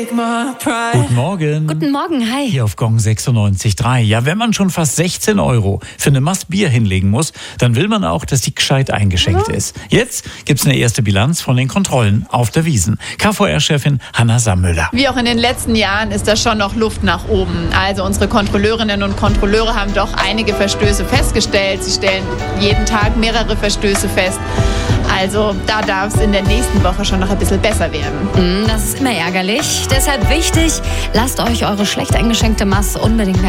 Guten Morgen. Guten Morgen, hi. Hier auf Gong 96.3. Ja, wenn man schon fast 16 € für eine Mast Bier hinlegen muss, dann will man auch, dass die gescheit eingeschenkt ist. Jetzt gibt's eine erste Bilanz von den Kontrollen auf der Wiesn. KVR-Chefin Hanna Sammüller. Wie auch in den letzten Jahren ist da schon noch Luft nach oben. Also unsere Kontrolleurinnen und Kontrolleure haben doch einige Verstöße festgestellt. Sie stellen jeden Tag mehrere Verstöße fest. Also da darf es in der nächsten Woche schon noch ein bisschen besser werden. Das ist immer ärgerlich. Deshalb wichtig, lasst euch eure schlecht eingeschenkte Mast unbedingt